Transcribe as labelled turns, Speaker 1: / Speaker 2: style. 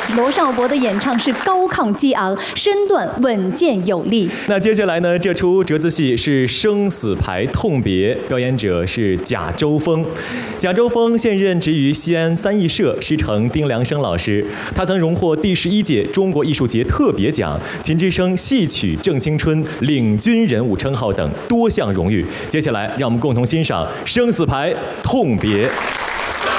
Speaker 1: 罗少博的演唱是高亢激昂，身段稳健有力。
Speaker 2: 那接下来呢，这出折子戏是生死牌痛别，表演者是贾周峰。贾周峰现任职于西安三艺社，师承丁良生老师。他曾荣获第11届中国艺术节特别奖、秦之声戏曲正青春领军人物称号等多项荣誉。接下来，让我们共同欣赏《生死牌痛别》。